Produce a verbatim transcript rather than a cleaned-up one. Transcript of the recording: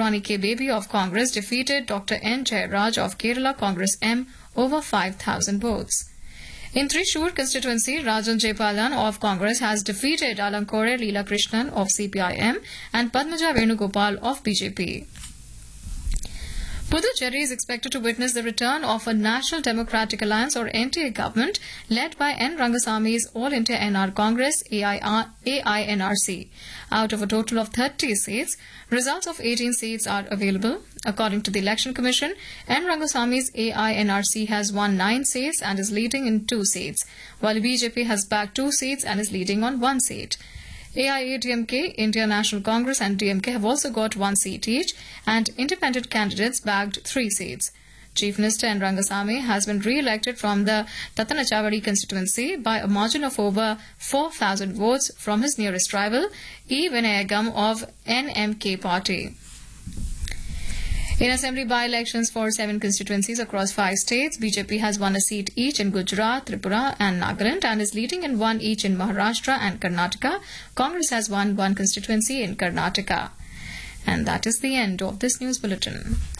Rani K. Baby of Congress defeated Doctor N. Jayaraj of Kerala Congress M over five thousand votes. In Thrissur constituency, Rajan Jepalan of Congress has defeated Alankore Leela Krishnan of C P I M and Padmaja Venugopal of B J P. Puducherry is expected to witness the return of a National Democratic Alliance or N T A government led by N. Rangasami's All India N R Congress A I N R C. Out of a total of thirty seats, results of eighteen seats are available. According to the Election Commission, N. Rangasami's A I N R C has won nine seats and is leading in two seats, while B J P has bagged two seats and is leading on one seat. A I A D M K, India National Congress and D M K have also got one seat each, and independent candidates bagged three seats. Chief Minister N. Rangasamy has been re-elected from the Tattanachawadi constituency by a margin of over four thousand votes from his nearest rival, E. Vinayagam of N M K party. In assembly by-elections for seven constituencies across five states, B J P has won a seat each in Gujarat, Tripura and Nagaland and is leading in one each in Maharashtra and Karnataka. Congress has won one constituency in Karnataka. And that is the end of this news bulletin.